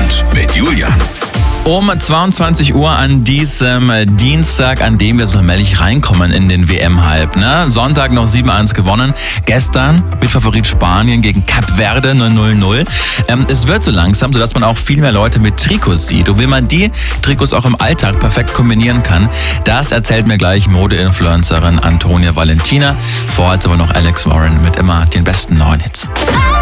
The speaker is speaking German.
Abend mit Julian. Um 22 Uhr an diesem Dienstag, an dem wir so allmählich reinkommen in den WM-Hype. Ne? Sonntag noch 7-1 gewonnen. Gestern mit Favorit Spanien gegen Kap Verde 0-0. Es wird so langsam, sodass man auch viel mehr Leute mit Trikots sieht. Und wie man die Trikots auch im Alltag perfekt kombinieren kann, das erzählt mir gleich Mode-Influencerin Antonia Valentina. Vorher aber noch Alex Warren mit immer den besten neuen Hits.